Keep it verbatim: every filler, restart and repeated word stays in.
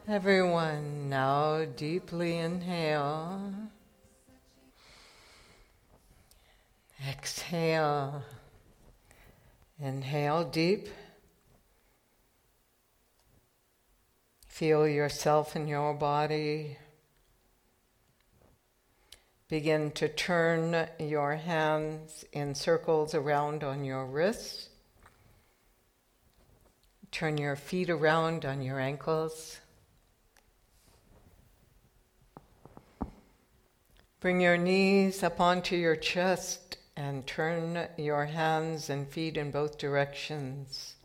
Everyone, now deeply inhale. Exhale. Inhale deep. Feel yourself in your body. Begin to turn your hands in circles around on your wrists. Turn your feet around on your ankles. Bring your knees up onto your chest and turn your hands and feet in both directions.